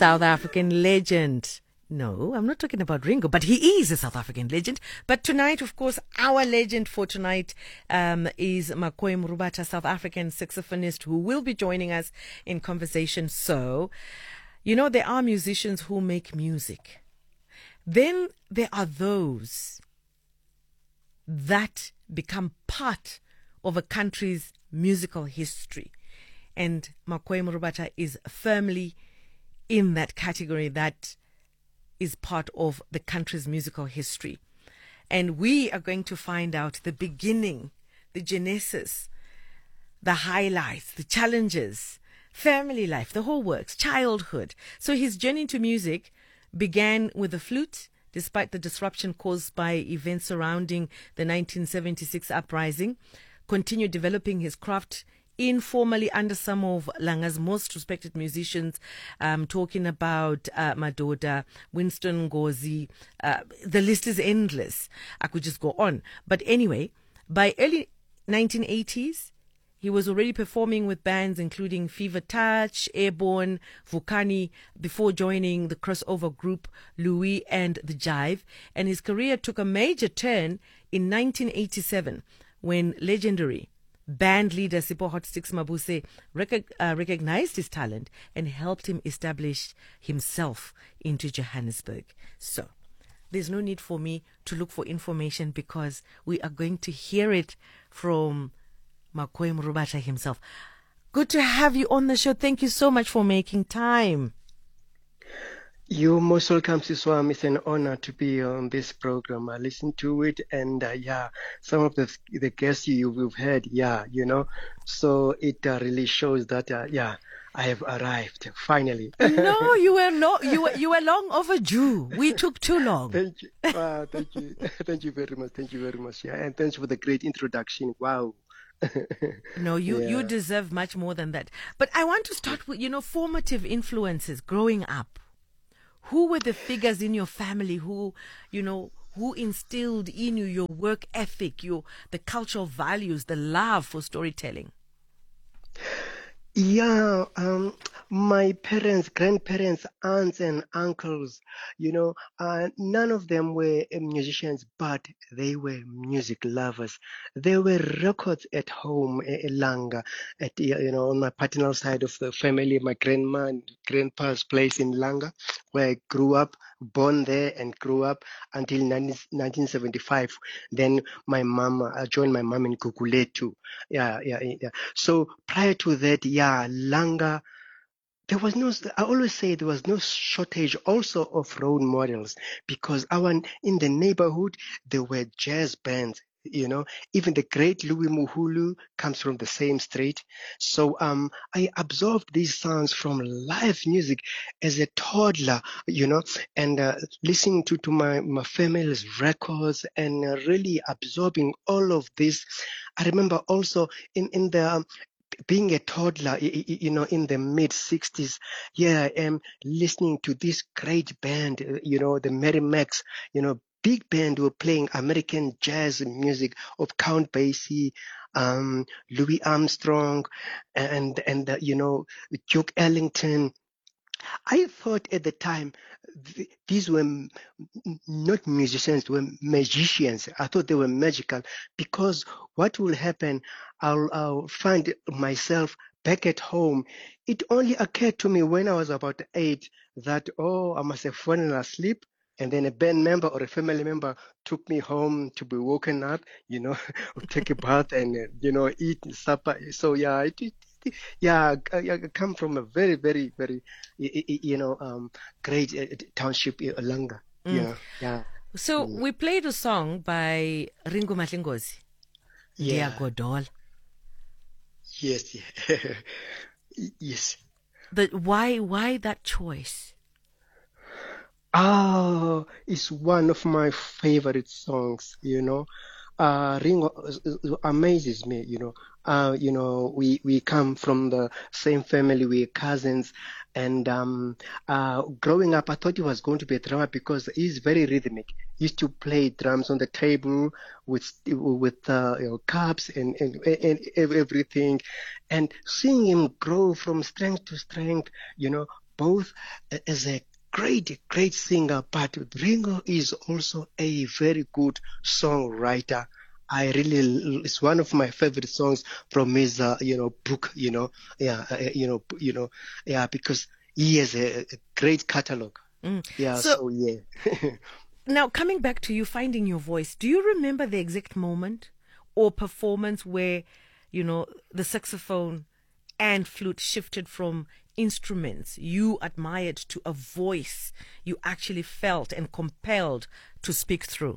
South African legend. No, I'm not talking about Ringo, but he is a South African legend. But tonight, of course, our legend for tonight is Makoi Mrubata, South African saxophonist, who will be joining us in conversation. So, there are musicians who make music. Then there are those that become part of a country's musical history. And Makoi Mrubata is firmly in that category that is part of the country's musical history. And we are going to find out the beginning, the genesis, the highlights, the challenges, family life, the whole works, childhood. So his journey to music began with the flute, despite the disruption caused by events surrounding the 1976 uprising, continued developing his craft informally under some of Langa's most respected musicians, talking about Madoda, Winston Ngozi. The list is endless. I could just go on. But anyway, by early 1980s, he was already performing with bands including Fever Touch, Airborne, Vukani, before joining the crossover group Louis and the Jive. And his career took a major turn in 1987 when legendary band leader Sipho Hot Sticks Mabuse recognized his talent and helped him establish himself into Johannesburg. So there's no need for me to look for information because we are going to hear it from Makoi Mrubata himself. Good to have you on the show. Thank you so much for making time. You're most welcome, Siswam. It's an honor to be on this program. I listened to it, and some of the guests you've heard, so it really shows that, I have arrived finally. No, you were not. You were long overdue. We took too long. Thank you, thank you, thank you very much. Thank you very much. Yeah, and thanks for the great introduction. Wow. No, you deserve much more than that. But I want to start with formative influences growing up. Who were the figures in your family who instilled in you your work ethic, the cultural values, the love for storytelling? Yeah, my parents, grandparents, aunts and uncles, none of them were musicians, but they were music lovers. There were records at home, Langa, on my paternal side of the family, my grandma and grandpa's place in Langa, where I grew up, born there and grew up until 1975. Then I joined my mom in Guguletu. Yeah. So prior to that, Langa, I always say there was no shortage also of role models because in the neighborhood, there were jazz bands. Even the great Louis Muhulu comes from the same street. So I absorbed these sounds from live music as a toddler, and listening to my family's records and really absorbing all of this. I remember also in the being a toddler, in the mid 60s, here I am listening to this great band, the Merrimacs, big band were playing American jazz music of Count Basie, Louis Armstrong, and Duke Ellington. I thought at the time these were not musicians, they were magicians. I thought they were magical because what will happen, I'll find myself back at home. It only occurred to me when I was about 8 that, I must have fallen asleep. And then a band member or a family member took me home to be woken up, take a bath and, eat supper. So, I come from a very, very, very, great township, Langa. Yeah. So we played a song by Ringo Mahlengozi. Yeah. Godol. Yes. Yes. Why that choice? It's one of my favorite songs, Ringo amazes me, we come from the same family, we're cousins. And growing up, I thought he was going to be a drummer because he's very rhythmic. He used to play drums on the table with cups and everything. And seeing him grow from strength to strength, both as a great singer, but Ringo is also a very good songwriter. It's one of my favorite songs from his, book, yeah, because he has a great catalog. Yeah, so yeah. Now, coming back to you finding your voice, do you remember the exact moment or performance where, the saxophone and flute shifted from instruments you admired to a voice you actually felt and compelled to speak through?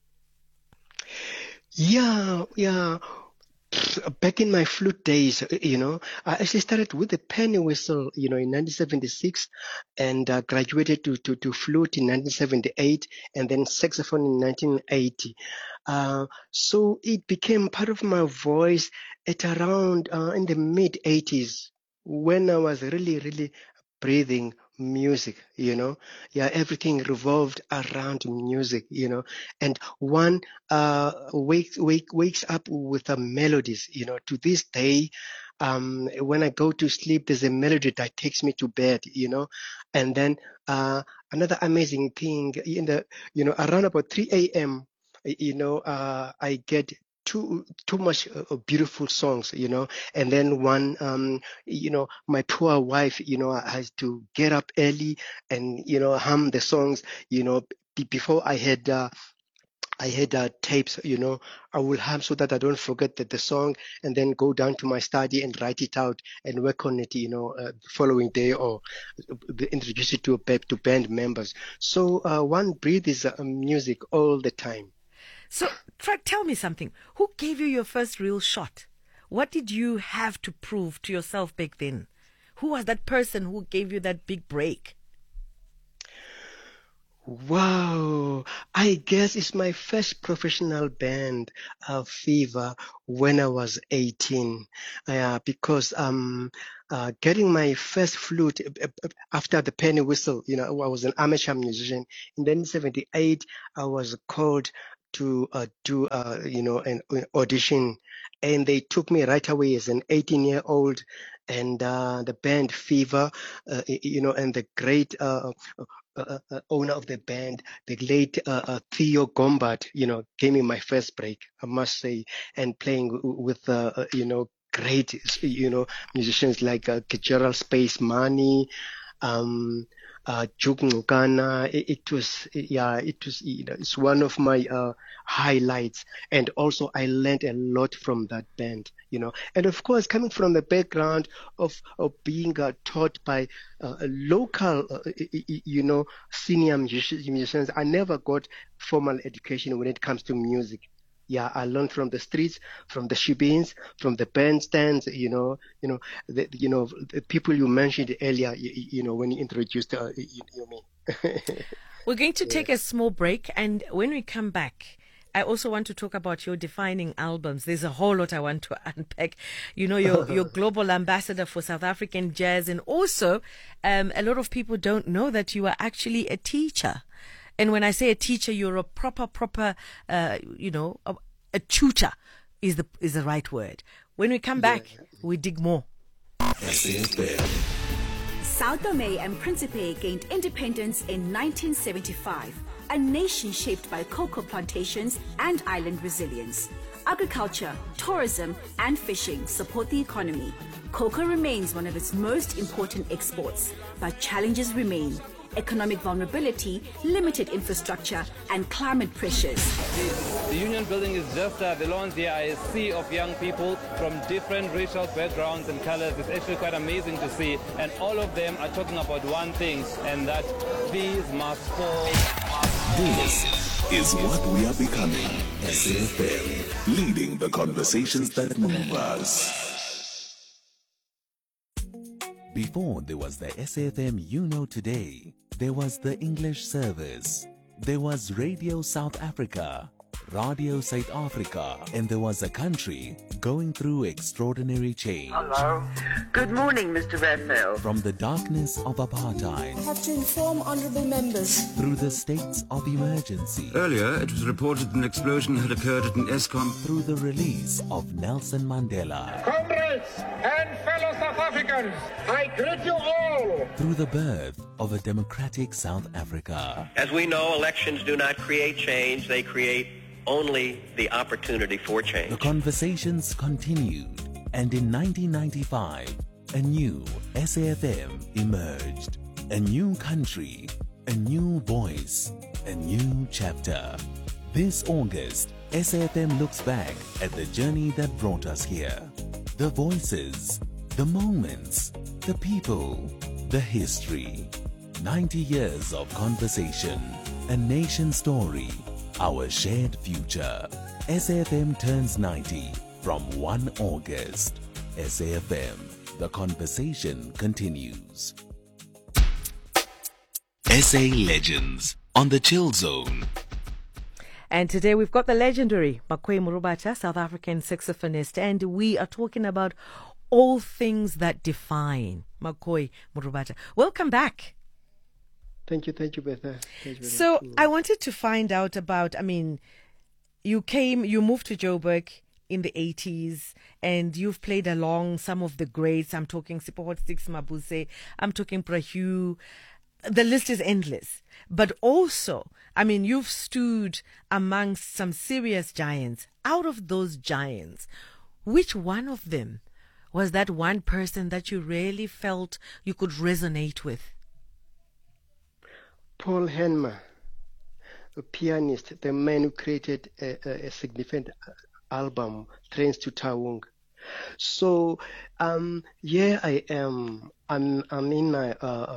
Yeah. Back in my flute days, I actually started with the penny whistle, in 1976, and graduated to flute in 1978, and then saxophone in 1980. So it became part of my voice at around in the mid 80s when I was really, really breathing music. Yeah, everything revolved around music. And one wakes up with the melodies. To this day, when I go to sleep, there's a melody that takes me to bed. And then another amazing thing around about 3 a.m. I get too much beautiful songs, and then one, my poor wife, has to get up early and, hum the songs, before I had tapes, I will hum so that I don't forget the song, and then go down to my study and write it out and work on it, the following day, or introduce it to band members. So one breathes music all the time. So, tell me something. Who gave you your first real shot? What did you have to prove to yourself back then? Who was that person who gave you that big break? Wow, I guess it's my first professional band, Fever, when I was 18. Because getting my first flute after the penny whistle, I was an amateur musician. In 1978, I was called to do, an audition, and they took me right away as an 18-year-old. And the band Fever, and the great owner of the band, the late Theo Gombard, gave me my first break, I must say, and playing with, great, musicians like Gerald Space Money, Juke Ngokana. It's one of my highlights. And also I learned a lot from that band, and of course, coming from the background of being taught by local, senior musicians, I never got formal education when it comes to music. Yeah, I learned from the streets, from the shebeens, from the bandstands. The people you mentioned earlier. When you introduced me. We're going to take a small break, and when we come back, I also want to talk about your defining albums. There's a whole lot I want to unpack. You're global ambassador for South African jazz, and also a lot of people don't know that you are actually a teacher. And when I say a teacher, you're a proper, a tutor is the right word. When we come back, we dig more. Sao Tome and Principe gained independence in 1975, a nation shaped by cocoa plantations and island resilience. Agriculture, tourism, and fishing support the economy. Cocoa remains one of its most important exports, but challenges remain. Economic vulnerability, limited infrastructure, and climate pressures. The Union Building is just the lawns here. A sea of young people from different racial backgrounds and colors. It's actually quite amazing to see. And all of them are talking about one thing, and that trees must fall. This is what we are becoming. SAFM, leading the conversations that move us. Before there was the SAFM you know today, there was the English service. There was Radio South Africa, Radio South Africa, and there was a country going through extraordinary change. Hello. Good morning, Mr. Raphael. From the darkness of apartheid I have to inform honourable members. through the states of emergency, Earlier, it was reported an explosion had occurred at an ESCOM. through the release of Nelson Mandela, Comrades and fellow South Africans, I greet you all. through the birth of a democratic South Africa, As we know, elections do not create change, they create only the opportunity for the change. conversations continued, and in 1995, a new SAFM emerged. A new country, a new voice, a new chapter. This August, SAFM looks back at the journey that brought us here. The voices, the moments, the people, the history. 90 years of conversation, a nation story, our shared future. SAFM turns 90 from 1 August. SAFM, the conversation continues. SA Legends on the Chill Zone. And today we've got the legendary Makwei Murubata, South African saxophonist, and we are talking about all things that define Makwei Murubata. Welcome back. Thank you, Betha. So I wanted to find out about, you moved to Joburg in the 80s and you've played along some of the greats. I'm talking Sipho Hot Six Mabuse, I'm talking Prahu. The list is endless. But also, you've stood amongst some serious giants. Out of those giants, which one of them was that one person that you really felt you could resonate with? Paul Henma, a pianist, the man who created a significant album, Trains to Taung. So, here I am. I'm in my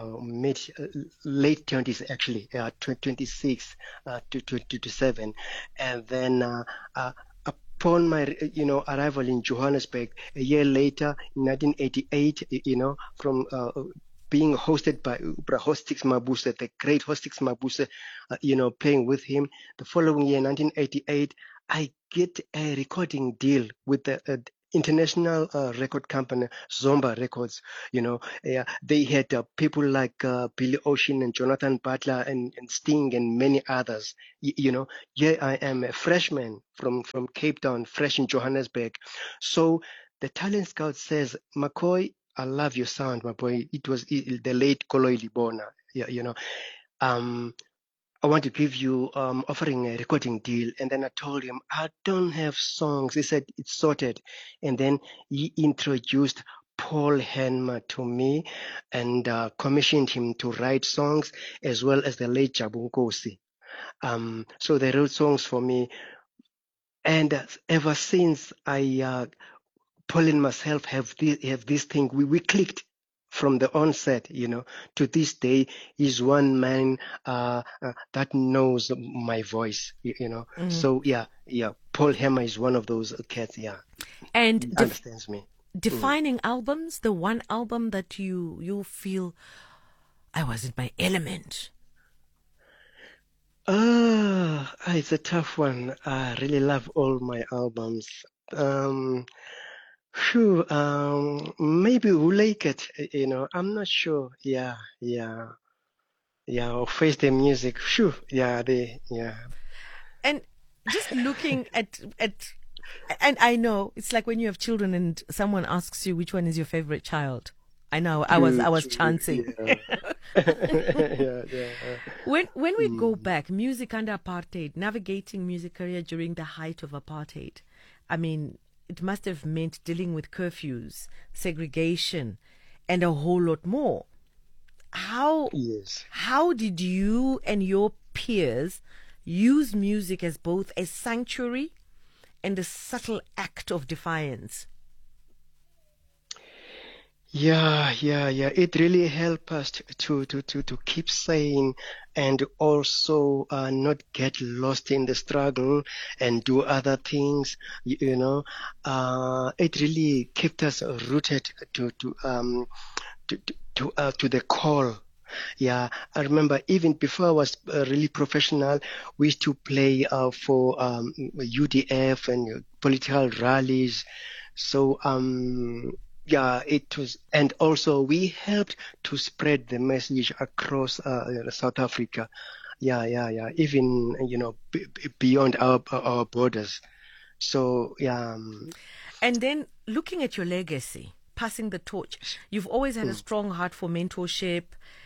late 20s, actually, 26 to 27, and then upon my arrival in Johannesburg a year later, in 1988, from being hosted by Hot Six Mabuse, the great Hot Six Mabuse, playing with him. The following year, 1988, I get a recording deal with the international record company, Zomba Records. They had people like Billy Ocean and Jonathan Butler and Sting and many others. Here I am, a freshman from Cape Town, fresh in Johannesburg. So the talent scout says, McCoy, I love your sound, my boy. It was the late Koloi Libona. I want to give you offering a recording deal. And then I told him, I don't have songs. He said, it's sorted. And then he introduced Paul Henma to me and commissioned him to write songs, as well as the late Jabu Nkosi. So they wrote songs for me. And ever since Paul and myself have this thing, we clicked from the onset, to this day. He's one man that knows my voice, Mm-hmm. So Paul Henma is one of those cats, And understands me. Defining albums, the one album that you feel I was in my element. It's a tough one. I really love all my albums. Maybe Ulaikat, I'm not sure. Or Face the Music. And just looking at and I know it's like when you have children and someone asks you which one is your favorite child. I know I was chancing. When we go back, music under apartheid, navigating music career during the height of apartheid, it must have meant dealing with curfews, segregation, and a whole lot more. How did you and your peers use music as both a sanctuary and a subtle act of defiance? It really helped us to keep sane and also not get lost in the struggle and do other things. It really kept us rooted to the call. Yeah, I remember even before I was really professional, we used to play for UDF and political rallies. So yeah, it was, and also we helped to spread the message across South Africa. Yeah. Even beyond our borders. So yeah. And then looking at your legacy, passing the torch, you've always had a strong heart for mentorship,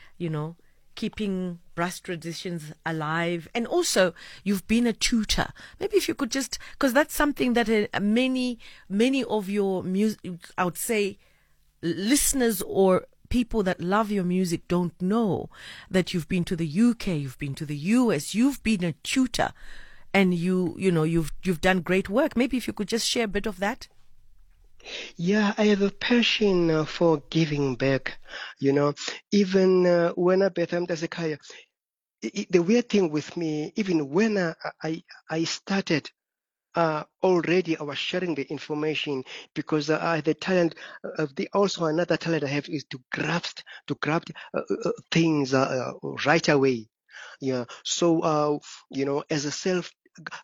keeping brass traditions alive. And also, you've been a tutor. Maybe if you could just, because that's something that many of your music, I would say, listeners or people that love your music don't know, that you've been to the UK, you've been to the US, you've been a tutor, and you've done great work. Maybe if you could just share a bit of that. Yeah, I have a passion for giving back. Even when I Bethlehem Tasekaya, the weird thing with me, even when I started, already I was sharing the information because I had the talent. Also another talent I have is to grasp things right away. Yeah. So as a self.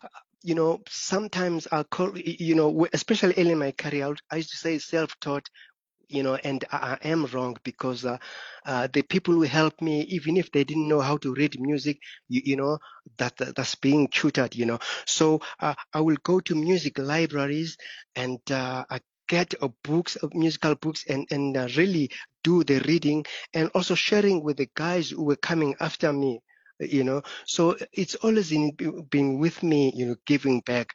Sometimes I call, especially early in my career, I used to say self-taught, and I am wrong because the people who helped me, even if they didn't know how to read music, that's being tutored, So I will go to music libraries and I get musical books and really do the reading and also sharing with the guys who were coming after me. So it's always been with me, giving back.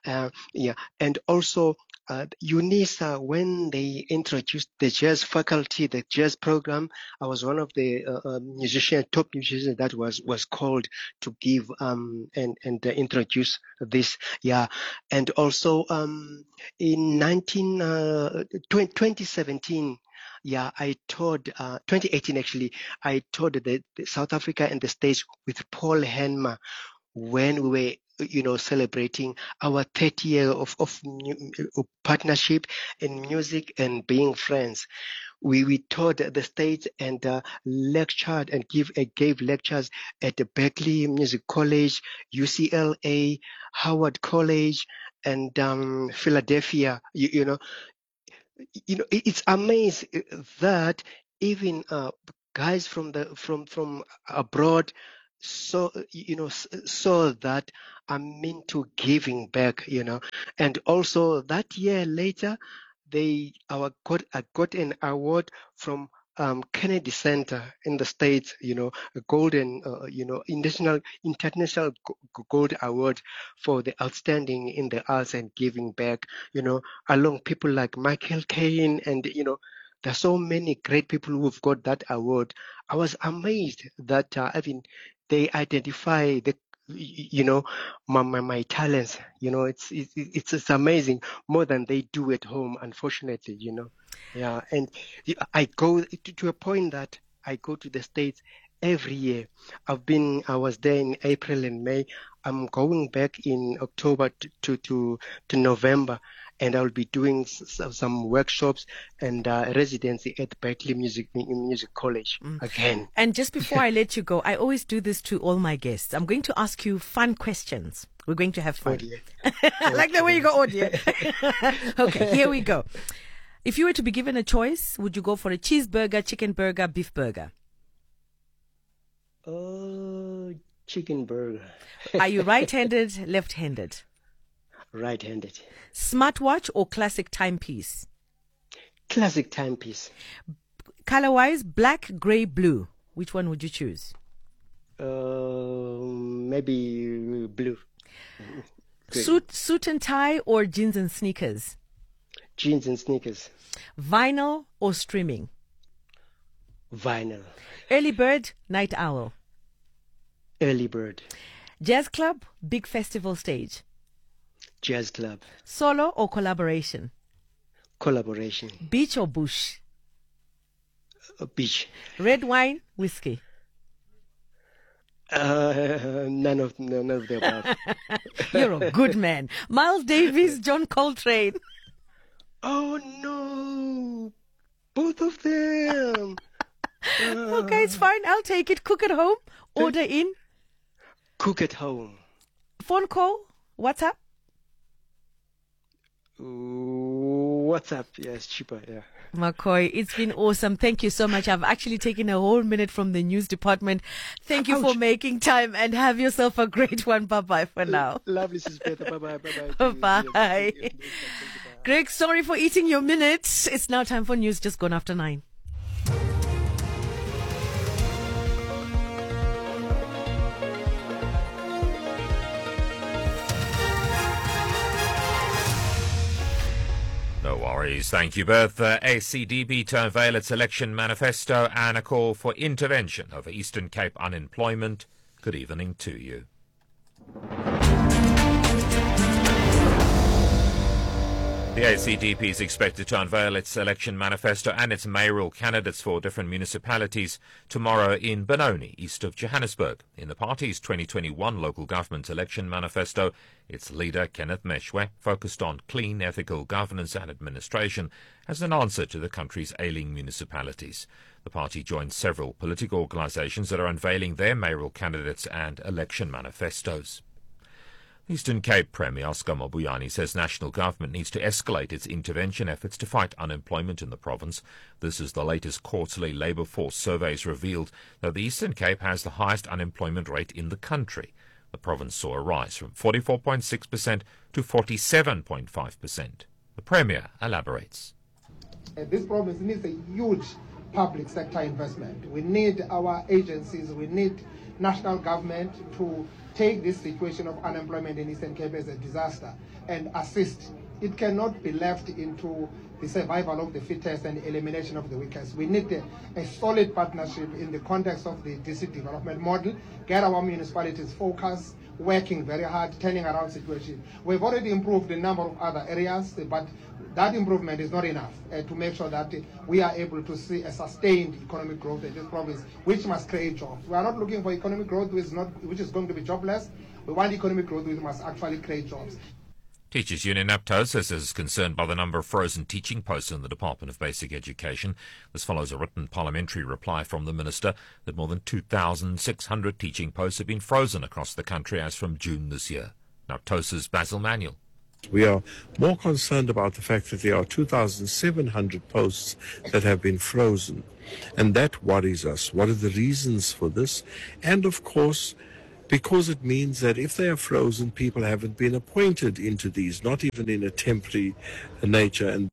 And also UNISA, when they introduced the jazz faculty, the jazz program, I was one of the top musicians that was called to give and introduce this. Yeah. And also in 2017, yeah, I toured, 2018 actually, I toured the South Africa and the States with Paul Henma when we were, celebrating our 30th year of partnership in music and being friends. We toured the States and lectured and gave lectures at the Berkeley Music College, UCLA, Howard College, and Philadelphia, it's amazing that even guys from abroad saw that I'm into giving back, and also that year later I got an award from Kennedy Center in the States, a golden, international gold award for the outstanding in the arts and giving back, along people like Michael Caine and, there's so many great people who've got that award. I was amazed that, they identify my talents, it's amazing more than they do at home, unfortunately, Yeah. And I go to a point that I go to the States every year. I was there in April and May. I'm going back in October to November, and I'll be doing some workshops and residency at Berkeley Music College again. And just before I let you go, I always do this to all my guests. I'm going to ask you fun questions. We're going to have fun. Oh, dear. I like the way you go, oh dear. Okay, here we go. If you were to be given a choice, would you go for a cheeseburger, chicken burger, beef burger? Oh, chicken burger. Are you right-handed, left-handed? Right-handed. Smartwatch or classic timepiece? Classic timepiece. Color-wise, black, gray, blue. Which one would you choose? Maybe blue. Suit and tie or jeans and sneakers? Jeans and sneakers. Vinyl or streaming? Vinyl. Early bird, night owl? Early bird. Jazz club, big festival stage? Jazz club. Solo or collaboration? Collaboration. Beach or bush? Beach. Red wine, whiskey? None of the above. You're a good man. Miles Davis, John Coltrane? Oh no, both of them. Okay, it's fine. I'll take it. Cook at home. Order in. Cook at home. Phone call. WhatsApp. WhatsApp. Yeah, it's cheaper. Yeah. McCoy, it's been awesome. Thank you so much. I've actually taken a whole minute from the news department. Thank you for making time and have yourself a great one. Bye-bye for now. Lovely, Sis Bertha. Bye-bye. Bye-bye. Bye. Greg, sorry for eating your minutes. It's now time for news just gone after 9. No worries. Thank you, Bertha. ACDP to unveil its election manifesto and a call for intervention over Eastern Cape unemployment. Good evening to you. The ACDP is expected to unveil its election manifesto and its mayoral candidates for different municipalities tomorrow in Benoni, east of Johannesburg. In the party's 2021 local government election manifesto, its leader, Kenneth Meshwe, focused on clean, ethical governance and administration as an answer to the country's ailing municipalities. The party joins several political organizations that are unveiling their mayoral candidates and election manifestos. Eastern Cape Premier Oscar Mabuyane says national government needs to escalate its intervention efforts to fight unemployment in the province. This is the latest quarterly labour force surveys revealed that the Eastern Cape has the highest unemployment rate in the country. The province saw a rise from 44.6% to 47.5%. The Premier elaborates. This province needs a huge public sector investment. We need our agencies, we need national government to take this situation of unemployment in Eastern Cape as a disaster and assist. It cannot be left into the survival of the fittest and elimination of the weakest. We need a solid partnership in the context of the district development model, get our municipalities focused, working very hard, turning around situation. We've already improved a number of other areas, but that improvement is not enough to make sure that we are able to see a sustained economic growth in this province, which must create jobs. We are not looking for economic growth which is going to be jobless. We want economic growth which must actually create jobs. Teachers Union APTO says it is concerned by the number of frozen teaching posts in the Department of Basic Education. This follows a written parliamentary reply from the Minister that more than 2,600 teaching posts have been frozen across the country as from June this year. Now, TOSA's Basil Manuel. We are more concerned about the fact that there are 2,700 posts that have been frozen, and that worries us. What are the reasons for this? And of course, because it means that if they are frozen, people haven't been appointed into these, not even in a temporary nature. And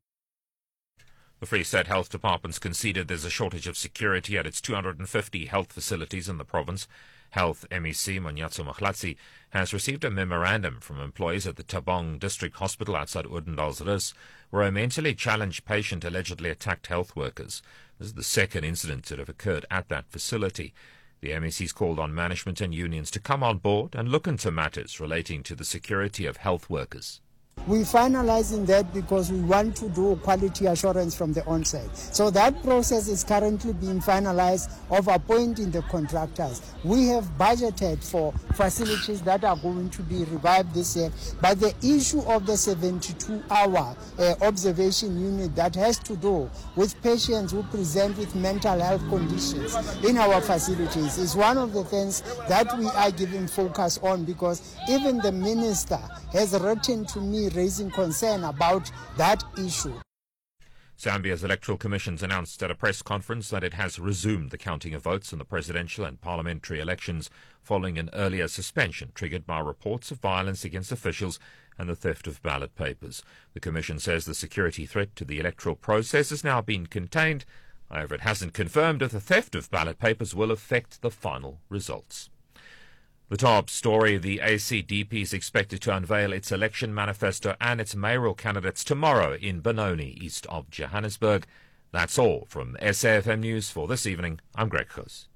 the Free State Health Department's conceded there's a shortage of security at its 250 health facilities in the province. Health MEC Monyatso Mahlatsi has received a memorandum from employees at the Tabong District Hospital outside Odendaelsrus, where a mentally challenged patient allegedly attacked health workers. This is the second incident that have occurred at that facility. The MEC's called on management and unions to come on board and look into matters relating to the security of health workers. We're finalizing that because we want to do quality assurance from the onset. So that process is currently being finalized of appointing the contractors. We have budgeted for facilities that are going to be revived this year, but the issue of the 72-hour observation unit that has to do with patients who present with mental health conditions in our facilities is one of the things that we are giving focus on, because even the minister has written to me raising concern about that issue. Zambia's Electoral Commission's announced at a press conference that it has resumed the counting of votes in the presidential and parliamentary elections following an earlier suspension triggered by reports of violence against officials and the theft of ballot papers. The Commission says the security threat to the electoral process has now been contained. However, it hasn't confirmed if the theft of ballot papers will affect the final results. The top story, the ACDP is expected to unveil its election manifesto and its mayoral candidates tomorrow in Benoni, east of Johannesburg. That's all from SAFM News for this evening. I'm Greg Goos.